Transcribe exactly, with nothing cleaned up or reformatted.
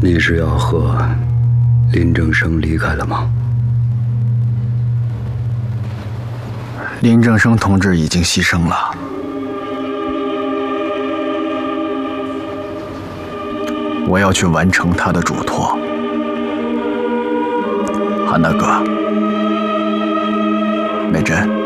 你是要和林正生离开了吗？ 林正生同志已经牺牲了，我要去完成他的嘱托。韩大哥，美珍。